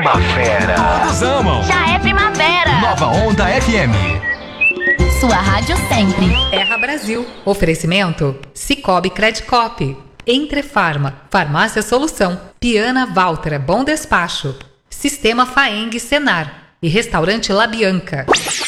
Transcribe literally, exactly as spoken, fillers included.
primavera. Todos amam. Já é primavera. Nova Onda F M. Sua rádio sempre. Terra Brasil. Oferecimento Cicobi Credicop. Entrefarma. Farmácia Solução. Piana Valtra. Bom Despacho. Sistema Faeng Senar. E Restaurante La Bianca.